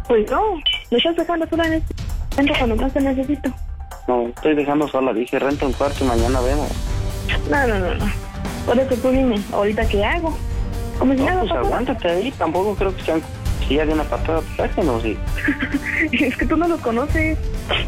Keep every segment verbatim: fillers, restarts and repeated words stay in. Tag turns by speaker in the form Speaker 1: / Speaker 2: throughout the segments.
Speaker 1: Pues no, me estás dejando sola en este momento cuando más te necesito.
Speaker 2: No, estoy dejando sola, dije renta un cuarto y mañana vemos.
Speaker 1: No, no, no, no. Por eso tú dime, ¿ahorita qué hago? Como si
Speaker 2: No,
Speaker 1: nada
Speaker 2: pues
Speaker 1: pasara.
Speaker 2: aguántate ahí, tampoco creo que sean sillas de una patada, sáquenos, sí.
Speaker 1: Es que tú no los conoces.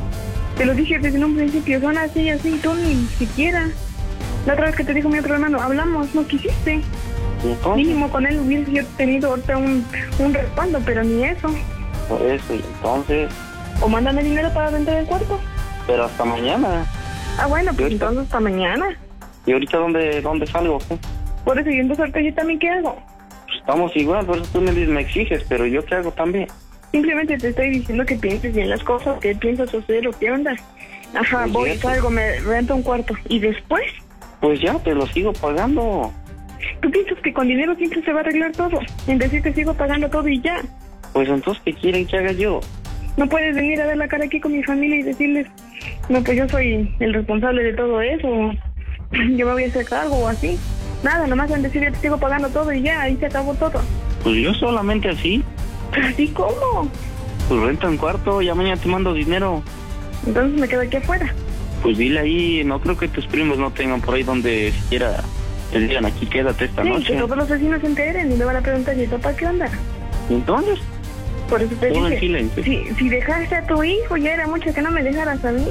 Speaker 1: Te lo dije desde un principio, son así, así, tú ni siquiera. La otra vez que te dijo mi otro hermano, hablamos, no quisiste.
Speaker 2: ¿Y entonces?
Speaker 1: Mínimo con él hubiese yo tenido ahorita un, un respaldo, pero ni eso.
Speaker 2: Por eso, y entonces,
Speaker 1: O mándame dinero para rentar el cuarto.
Speaker 2: pero hasta mañana.
Speaker 1: Ah, bueno, pues
Speaker 2: ¿Y ahorita?
Speaker 1: entonces hasta mañana.
Speaker 2: ¿Y ahorita dónde, dónde salgo? ¿Qué?
Speaker 1: Por eso, y entonces ahorita yo también, ¿qué hago?
Speaker 2: Pues estamos igual, por eso tú me, me exiges, pero ¿yo qué hago también?
Speaker 1: Simplemente te estoy diciendo que pienses bien las cosas, que piensas hacer o qué onda. Ajá,
Speaker 2: Pues
Speaker 1: voy,
Speaker 2: eso.
Speaker 1: salgo, me rento un cuarto. ¿Y después?
Speaker 2: Pues ya, te lo sigo pagando.
Speaker 1: ¿Tú piensas que con dinero siempre se va a arreglar todo? En decir que sigo pagando todo y ya.
Speaker 2: Pues entonces, ¿qué quieren que haga yo?
Speaker 1: No puedes venir a ver la cara aquí con mi familia y decirles, no, pues yo soy el responsable de todo eso, o yo me voy a hacer cargo o así. Nada, nomás en decir, yo te sigo pagando todo y ya, ahí se acabó todo.
Speaker 2: Pues yo solamente así.
Speaker 1: ¿Así cómo?
Speaker 2: Pues renta un cuarto, ya mañana te mando dinero.
Speaker 1: Entonces me quedo aquí afuera.
Speaker 2: Pues dile ahí, no creo que tus primos no tengan por ahí donde siquiera te digan aquí quédate esta
Speaker 1: Sí,
Speaker 2: noche.
Speaker 1: que todos los vecinos se enteren y me van a preguntar, ¿y papá qué onda?
Speaker 2: ¿Y entonces?
Speaker 1: Por eso te
Speaker 2: Todo en
Speaker 1: dije,
Speaker 2: silencio.
Speaker 1: si, si dejaste a tu hijo, ya era mucho que no me dejaras a mí.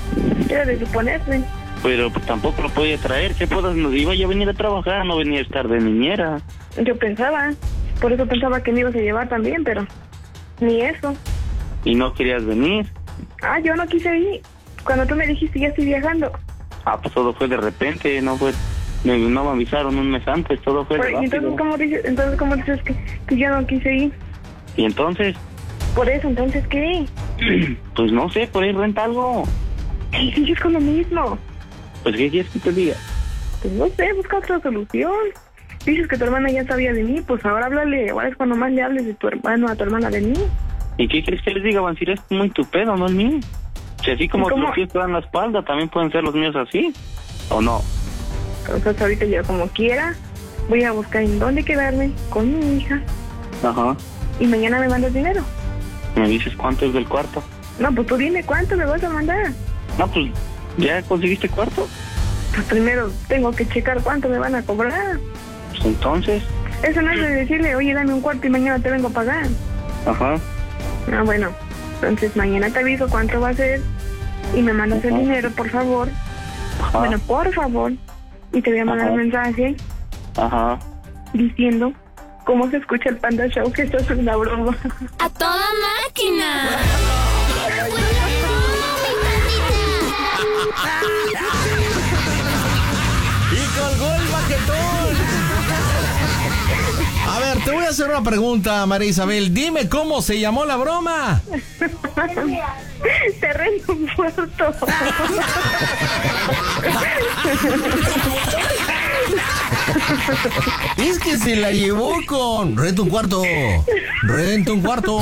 Speaker 1: Era de suponerse.
Speaker 2: Pero pues tampoco lo podía traer, ¿qué puedas? Nos iba yo a venir a trabajar, no venía a estar de niñera.
Speaker 1: Yo pensaba, por eso pensaba que me ibas a llevar también, pero ni eso.
Speaker 2: Y no querías venir.
Speaker 1: Ah, yo no quise ir. Cuando tú me dijiste, ya estoy viajando.
Speaker 2: Ah, pues todo fue de repente, no fue... Me, no me avisaron un mes antes, todo fue
Speaker 1: Por-
Speaker 2: de
Speaker 1: y entonces,
Speaker 2: rápido.
Speaker 1: ¿cómo dices, entonces, ¿cómo dices que, que yo no quise ir?
Speaker 2: Y entonces,
Speaker 1: Por eso, entonces, ¿qué?
Speaker 2: pues no sé, por ahí renta algo.
Speaker 1: Y sigues con lo mismo.
Speaker 2: Pues ¿qué quieres que te diga?
Speaker 1: Pues no sé, busca otra solución. Dices que tu hermana ya sabía de mí, pues ahora háblale, ahora es cuando más le hables de tu hermano a tu hermana de mí.
Speaker 2: ¿Y qué quieres que les diga, Vancir? Es muy tu pedo, no es mío. Si así como
Speaker 1: ¿Y cómo?
Speaker 2: los pies te dan la espalda, también pueden ser los míos así, ¿o no?
Speaker 1: Entonces ahorita yo como quiera, voy a buscar en dónde quedarme con mi hija
Speaker 2: Ajá.
Speaker 1: y mañana me mandas dinero.
Speaker 2: ¿Me dices cuánto es del cuarto?
Speaker 1: No, pues tú dime cuánto me vas a mandar.
Speaker 2: No, pues, ¿ya conseguiste cuarto?
Speaker 1: Pues primero tengo que checar cuánto me van a cobrar.
Speaker 2: Pues entonces,
Speaker 1: Eso no es de decirle, oye, dame un cuarto y mañana te vengo a pagar.
Speaker 2: ajá.
Speaker 1: Ah, bueno, entonces mañana te aviso cuánto va a ser y me mandas el
Speaker 2: Ajá.
Speaker 1: dinero, por favor.
Speaker 2: Ajá.
Speaker 1: Bueno, por favor. Y te voy a mandar
Speaker 2: Ajá.
Speaker 1: un mensaje
Speaker 2: Ajá.
Speaker 1: diciendo cómo se escucha el Panda Show, que esto es una broma.
Speaker 3: ¡A toda máquina!
Speaker 4: ¡Y colgó el baquetón! A ver, te voy a hacer una pregunta, María Isabel. Dime cómo se llamó la broma.
Speaker 1: Te rento un puerto.
Speaker 4: Es que se la llevó con... Renta un cuarto. Renta un cuarto.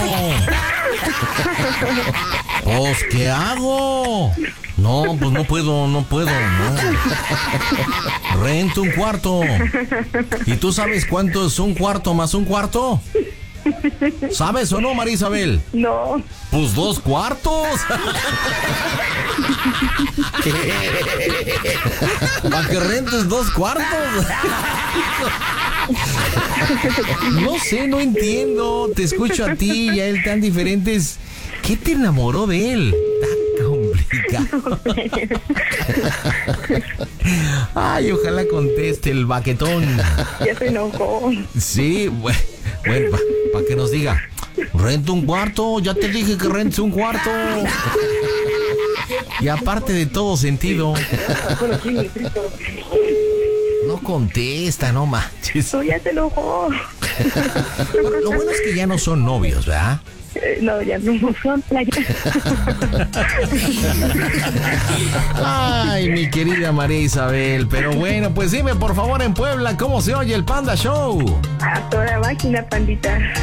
Speaker 4: Pues, ¿qué hago? No, pues no puedo, no puedo. No. Renta un cuarto. ¿Y tú sabes cuánto es un cuarto más un cuarto? ¿Sabes o no, María Isabel?
Speaker 1: No.
Speaker 4: Pues dos cuartos. Para que rentes dos cuartos. No sé, no entiendo. Te escucho a ti y a él tan diferentes. ¿Qué te enamoró de él? Tan complicado. Ay, ojalá conteste el baquetón.
Speaker 1: Ya se enojó.
Speaker 4: Sí, bueno, bueno para que nos diga. Renta un cuarto, ya te dije que rentes un cuarto. Y aparte de todo sentido. No contesta, no manches.
Speaker 1: No, ya se enojó.
Speaker 4: Lo, lo bueno es que ya no son novios, ¿verdad?
Speaker 1: Eh, no, ya no son playa.
Speaker 4: Ay, mi querida María Isabel. Pero bueno, pues dime por favor en Puebla cómo se oye el Panda Show.
Speaker 1: A toda máquina, pandita.